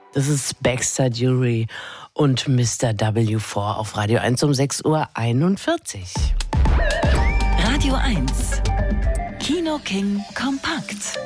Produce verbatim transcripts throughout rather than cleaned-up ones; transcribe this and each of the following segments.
Das ist Baxter Dury und Mister W vier auf Radio eins um sechs Uhr einundvierzig. Radio eins, Kino King kompakt.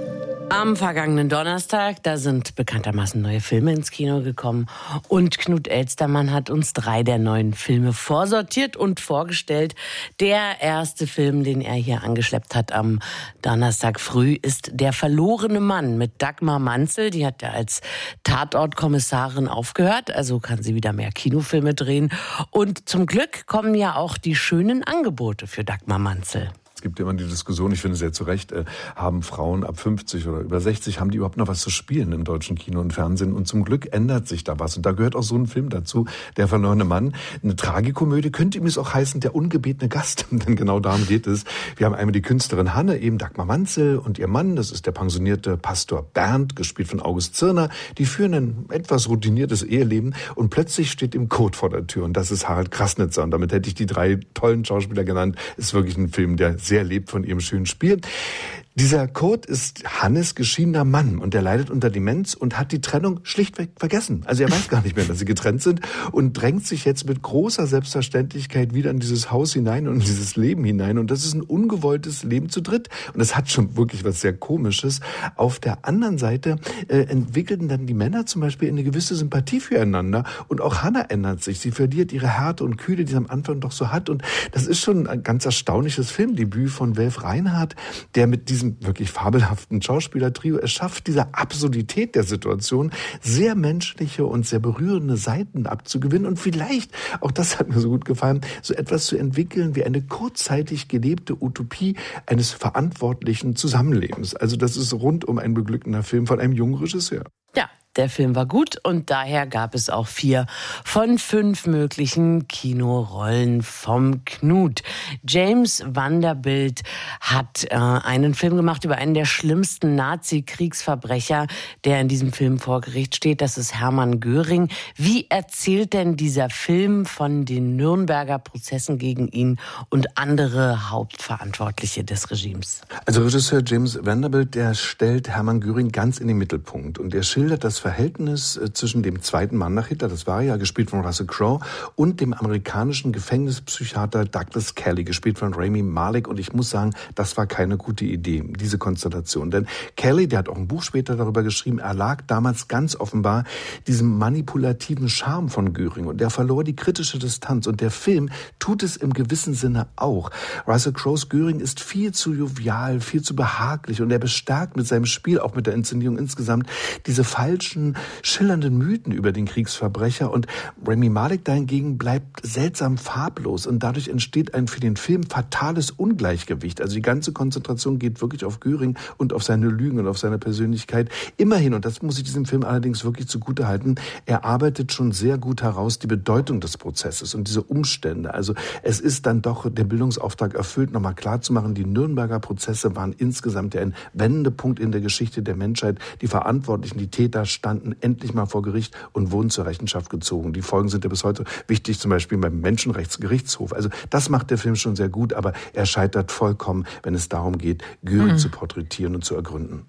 Am vergangenen Donnerstag, da sind bekanntermaßen neue Filme ins Kino gekommen und Knut Elstermann hat uns drei der neuen Filme vorsortiert und vorgestellt. Der erste Film, den er hier angeschleppt hat am Donnerstag früh, ist Der verlorene Mann mit Dagmar Manzel. Die hat ja als Tatortkommissarin aufgehört, also kann sie wieder mehr Kinofilme drehen. Und zum Glück kommen ja auch die schönen Angebote für Dagmar Manzel. Es gibt immer die Diskussion, ich finde sehr zu Recht, äh, haben Frauen ab fünfzig oder über sechzig, haben die überhaupt noch was zu spielen im deutschen Kino und Fernsehen? Und zum Glück ändert sich da was. Und da gehört auch so ein Film dazu, Der verlorene Mann. Eine Tragikomödie, könnte ihm es auch heißen, Der ungebetene Gast. Denn genau darum geht es. Wir haben einmal die Künstlerin Hanne, eben Dagmar Manzel, und ihr Mann, das ist der pensionierte Pastor Bernd, gespielt von August Zirner. Die führen ein etwas routiniertes Eheleben und plötzlich steht ihm Kot vor der Tür. Und das ist Harald Krasnitzer. Und damit hätte ich die drei tollen Schauspieler genannt. Ist wirklich ein Film, der sehr lebt von ihrem schönen Spiel. Dieser Kurt ist Hannes geschiedener Mann und er leidet unter Demenz und hat die Trennung schlichtweg vergessen. Also er weiß gar nicht mehr, dass sie getrennt sind und drängt sich jetzt mit großer Selbstverständlichkeit wieder in dieses Haus hinein und in dieses Leben hinein. Und das ist ein ungewolltes Leben zu dritt. Und das hat schon wirklich was sehr Komisches. Auf der anderen Seite äh, entwickelten dann die Männer zum Beispiel eine gewisse Sympathie füreinander. Und auch Hanna ändert sich. Sie verliert ihre Härte und Kühle, die sie am Anfang doch so hat. Und das ist schon ein ganz erstaunliches Filmdebüt von Welf Reinhardt, der mit diesem wirklich fabelhaften Schauspielertrio es schafft, dieser Absurdität der Situation sehr menschliche und sehr berührende Seiten abzugewinnen und vielleicht, auch das hat mir so gut gefallen, so etwas zu entwickeln wie eine kurzzeitig gelebte Utopie eines verantwortlichen Zusammenlebens. Also das ist rundum ein beglückender Film von einem jungen Regisseur. Ja. Der Film war gut und daher gab es auch vier von fünf möglichen Kinorollen vom Knut. James Vanderbilt hat äh, einen Film gemacht über einen der schlimmsten Nazi-Kriegsverbrecher, der in diesem Film vor Gericht steht. Das ist Hermann Göring. Wie erzählt denn dieser Film von den Nürnberger Prozessen gegen ihn und andere Hauptverantwortliche des Regimes? Also Regisseur James Vanderbilt, der stellt Hermann Göring ganz in den Mittelpunkt und er schildert das Verhältnis zwischen dem zweiten Mann nach Hitler, das war ja gespielt von Russell Crowe, und dem amerikanischen Gefängnispsychiater Douglas Kelly, gespielt von Rami Malek. Und ich muss sagen, das war keine gute Idee, diese Konstellation. Denn Kelly, der hat auch ein Buch später darüber geschrieben, erlag damals ganz offenbar diesem manipulativen Charme von Göring. Und der verlor die kritische Distanz. Und der Film tut es im gewissen Sinne auch. Russell Crowes Göring ist viel zu jovial, viel zu behaglich. Und er bestärkt mit seinem Spiel, auch mit der Inszenierung insgesamt, diese falschen, schillernden Mythen über den Kriegsverbrecher. Und Rami Malek dahingegen bleibt seltsam farblos. Und dadurch entsteht ein für den Film fatales Ungleichgewicht. Also die ganze Konzentration geht wirklich auf Göring und auf seine Lügen und auf seine Persönlichkeit. Immerhin, und das muss ich diesem Film allerdings wirklich zugutehalten, er arbeitet schon sehr gut heraus die Bedeutung des Prozesses und diese Umstände. Also es ist dann doch der Bildungsauftrag erfüllt, nochmal klarzumachen, die Nürnberger Prozesse waren insgesamt ein Wendepunkt in der Geschichte der Menschheit. Die Verantwortlichen, die Täter standen endlich mal vor Gericht und wurden zur Rechenschaft gezogen. Die Folgen sind ja bis heute wichtig, zum Beispiel beim Menschenrechtsgerichtshof. Also das macht der Film schon sehr gut, aber er scheitert vollkommen, wenn es darum geht, Göring mhm. zu porträtieren und zu ergründen.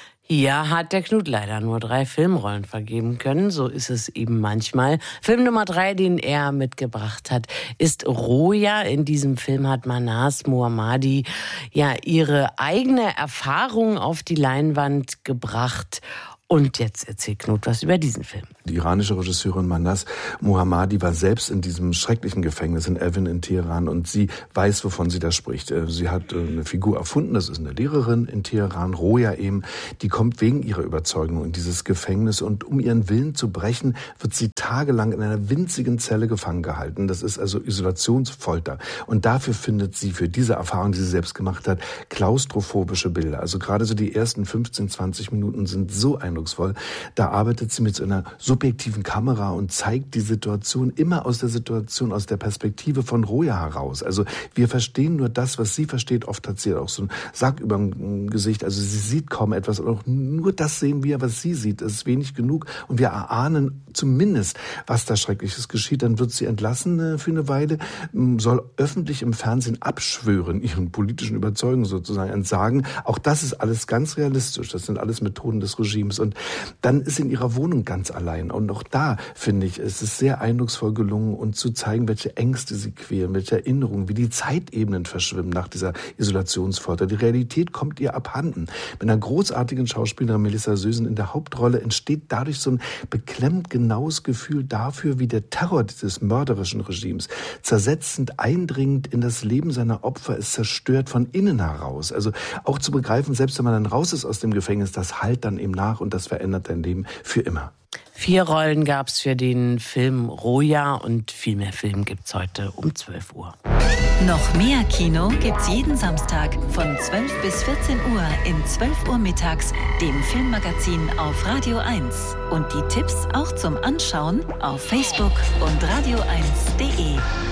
Hier hat der Knut leider nur drei Filmrollen vergeben können. So ist es eben manchmal. Film Nummer drei, den er mitgebracht hat, ist Roja. In diesem Film hat Manas Mohammadi ja ihre eigene Erfahrung auf die Leinwand gebracht. Und jetzt erzählt Knut was über diesen Film. Die iranische Regisseurin Manas Mohammadi war selbst in diesem schrecklichen Gefängnis in Evin in Teheran und sie weiß, wovon sie da spricht. Sie hat eine Figur erfunden, das ist eine Lehrerin in Teheran, Roja eben, die kommt wegen ihrer Überzeugung in dieses Gefängnis und um ihren Willen zu brechen, wird sie tagelang in einer winzigen Zelle gefangen gehalten. Das ist also Isolationsfolter. Und dafür findet sie, für diese Erfahrung, die sie selbst gemacht hat, klaustrophobische Bilder. Also gerade so die ersten fünfzehn, zwanzig Minuten sind so ein Da arbeitet sie mit so einer subjektiven Kamera und zeigt die Situation immer aus der Situation, aus der Perspektive von Roja heraus. Also wir verstehen nur das, was sie versteht. Oft hat sie auch so einen Sack über dem Gesicht. Also sie sieht kaum etwas. Und auch nur das sehen wir, was sie sieht. Das ist wenig genug. Und wir erahnen zumindest, was da Schreckliches geschieht. Dann wird sie entlassen äh, für eine Weile, soll öffentlich im Fernsehen abschwören, ihren politischen Überzeugungen sozusagen entsagen. Auch das ist alles ganz realistisch. Das sind alles Methoden des Regimes. Und Und dann ist sie in ihrer Wohnung ganz allein. Und auch da, finde ich, ist es sehr eindrucksvoll gelungen, uns zu zeigen, welche Ängste sie quälen, welche Erinnerungen, wie die Zeitebenen verschwimmen nach dieser Isolationsfolter. Die Realität kommt ihr abhanden. Mit einer großartigen Schauspielerin Melissa Sösen in der Hauptrolle entsteht dadurch so ein beklemmend genaues Gefühl dafür, wie der Terror dieses mörderischen Regimes zersetzend eindringend in das Leben seiner Opfer ist, zerstört von innen heraus. Also auch zu begreifen, selbst wenn man dann raus ist aus dem Gefängnis, das hallt dann eben nach und das verändert dein Leben für immer. Vier Rollen gab es für den Film Roja und viel mehr Film gibt's heute um zwölf Uhr. Noch mehr Kino gibt's jeden Samstag von zwölf bis vierzehn Uhr in zwölf Uhr mittags, dem Filmmagazin auf Radio eins. Und die Tipps auch zum Anschauen auf Facebook und radio eins punkt de.